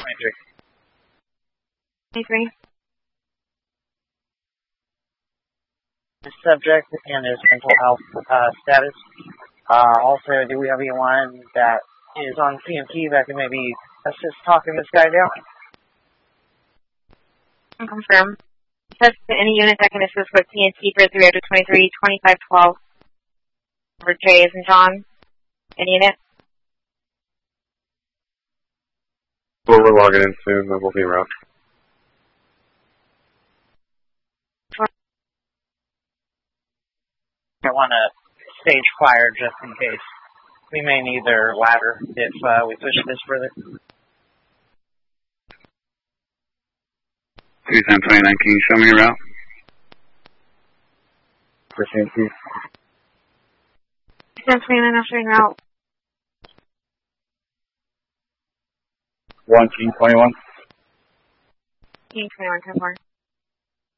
23. The subject and his mental health status. Also, do we have anyone that is on CMT that can maybe assist talking this guy down? Confirm. Says any unit that can assist with TNT for 323 2512. For J as in John. Any unit? Well, we're logging in soon, then we'll be around. I want to stage fire just in case. We may need their ladder if we push this further. 3729, can you show me your route? For CMT. 3729, I'm showing route. 1 King 21. King 21, 10 4.